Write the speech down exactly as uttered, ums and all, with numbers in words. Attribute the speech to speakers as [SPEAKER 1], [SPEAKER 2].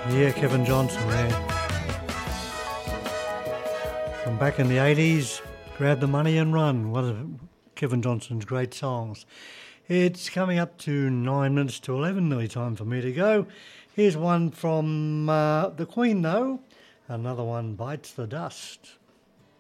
[SPEAKER 1] Yeah, Kevin Johnson there. From back in the eighties, Grab the Money and Run, one of Kevin Johnson's great songs. It's coming up to nine minutes to eleven, nearly time for me to go. Here's one from uh, the Queen, though. Another one, Bites the Dust.